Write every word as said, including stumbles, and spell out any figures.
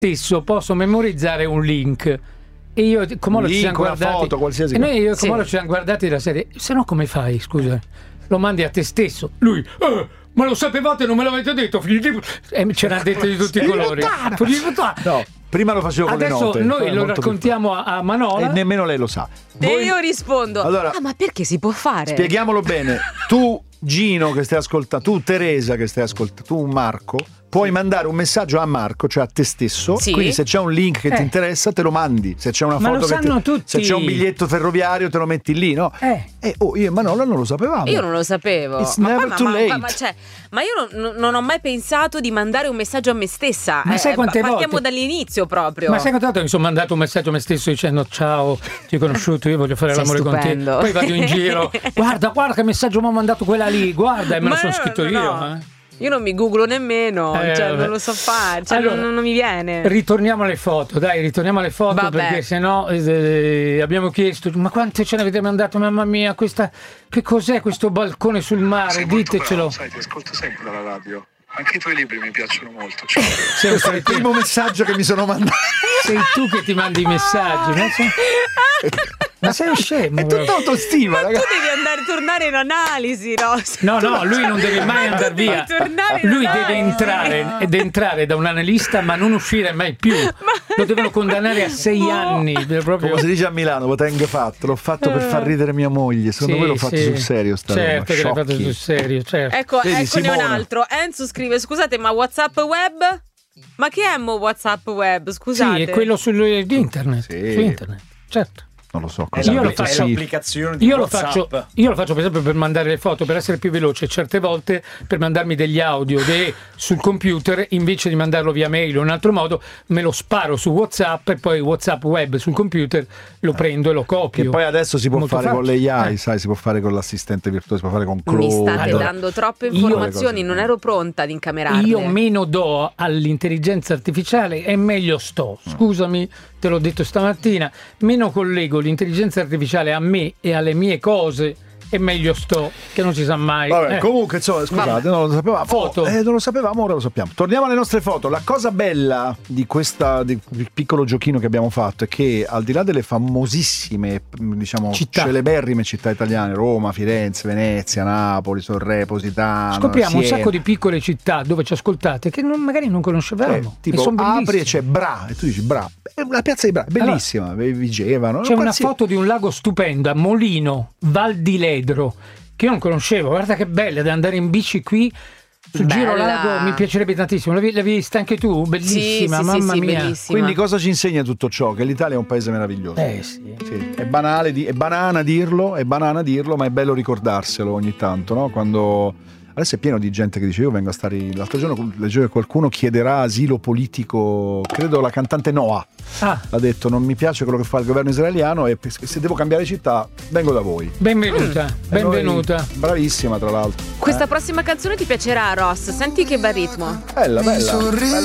stesso posso memorizzare un link. E io come lo ci siamo guardati, foto, qualsiasi e noi io sì. come lo ci siamo guardati della serie, se no come fai, scusa, lo mandi a te stesso, lui eh, ma lo sapevate, non me l'avete detto, figli di... e c'erano detto di tutti i colori. No, prima lo facevo con adesso le note. noi lo raccontiamo a, a Manola e nemmeno lei lo sa. E Voi... io rispondo, allora, ah ma perché si può fare? Spieghiamolo bene, tu Gino che stai ascoltando, tu Teresa che stai ascoltando, tu Marco, puoi mandare un messaggio a Marco, cioè a te stesso, sì. Quindi se c'è un link che eh. ti interessa te lo mandi, se c'è una ma foto lo che sanno ti... tutti. se c'è un biglietto ferroviario te lo metti lì, no? Eh. E oh, io e Manola non lo sapevamo. Io non lo sapevo. It's ma, never poi, too ma, late. ma, ma, cioè, ma io non, non ho mai pensato di mandare un messaggio a me stessa. Ma sai quante partiamo volte? dall'inizio proprio. Ma sai quante volte mi sono mandato un messaggio a me stesso dicendo ciao, ti ho conosciuto, io voglio fare Sei l'amore stupendo. con te. Poi vado in giro, guarda, guarda che messaggio mi ha mandato quella lì, guarda, e me lo Ma sono scritto no, io. no. Eh. Io non mi googlo nemmeno, Eh, cioè vabbè. non lo so fare, cioè Allora, non, non mi viene. Ritorniamo alle foto, dai, ritorniamo alle foto. Vabbè. Perché sennò eh, abbiamo chiesto, ma quante ce ne avete mandato, mamma mia, questa, che cos'è questo balcone sul mare? Sei molto Ditecelo. bravo, sai, ti ascolto sempre dalla radio. Anche i tuoi libri mi piacciono molto. Ciao. Sei, Questo è il primo messaggio che mi sono mandato. sei tu che ti mandi i messaggi, ma sei, ma sei scemo. È tutta autostima, Tu ragazzi. devi andare tornare in analisi, no? No, no, lui non deve mai Ma tu andare devi via. tornare in Lui analisi. deve entrare ed entrare da un analista, ma non uscire mai più. Lo devono condannare a sei Boh. anni. Proprio. Come si dice a Milano, lo tengo fatto, l'ho fatto per far ridere mia moglie. Secondo Sì, me l'ho fatto sì. sul serio sta roba. Certo che l'hai fatto Sciocchi. sul serio, certo. Ecco, Vedi, eccone un Simona. altro. Enzo scrive, scusate, ma WhatsApp web? Ma che è mo WhatsApp web? Scusate. Sì, è quello su internet. Sì. Su internet, certo. Non lo so È, cosa Io lo l'appli- faccio- è l'applicazione di Io lo, WhatsApp. faccio, io lo faccio per esempio per mandare le foto, per essere più veloce, certe volte per mandarmi degli audio de- sul computer, invece di mandarlo via mail o in un altro modo, me lo sparo su WhatsApp e poi WhatsApp web sul computer lo prendo e lo copio. Che poi adesso si può Molto fare con le facile. A I, Eh. sai, si può fare con l'assistente virtuale, si può fare con Claude. Mi state Allora, dando troppe io- informazioni, non ero pronta ad incamerarle. Io meno do all'intelligenza artificiale e meglio sto. Scusami, te l'ho detto stamattina, meno collego l'intelligenza artificiale a me e alle mie cose e meglio sto, che non si sa mai. Vabbè, Eh. comunque, insomma, scusate, non lo sapevamo. Foto. Oh, eh, non lo sapevamo, ora lo sappiamo. Torniamo alle nostre foto. La cosa bella di questa di, del piccolo giochino che abbiamo fatto è che al di là delle famosissime, diciamo, Città. celeberrime città italiane, Roma, Firenze, Venezia, Napoli, Sorre, Positano, Scopriamo un Siena. sacco di piccole città dove ci ascoltate che non- magari non conoscevamo. Eh, e tipo son apri e bellissime. c'è Bra e tu dici Bra, è la piazza di Bra, bellissima, Vigevano. C'è una qualsiasi- foto di un lago stupendo a Molino, Val di Ledro, che io non conoscevo. Guarda che bella, da andare in bici qui sul Bella. giro lago, mi piacerebbe tantissimo. L'hai, l'hai vista anche tu? Bellissima, Sì, sì, mamma sì, sì, mia. bellissima. Quindi cosa ci insegna tutto ciò? Che l'Italia è un paese meraviglioso. Eh sì. Sì, è banale, di- è banana dirlo, è banana dirlo, ma è bello ricordarselo ogni tanto, no? Quando adesso è pieno di gente che dice io vengo a stare. L'altro giorno leggevo che qualcuno chiederà asilo politico, credo la cantante Noah Ah, ha detto non mi piace quello che fa il governo israeliano e se devo cambiare città vengo da voi. benvenuta, E benvenuta. noi- bravissima tra l'altro. Questa prossima canzone ti piacerà, Ross. Senti che bel ritmo. Bella, bella.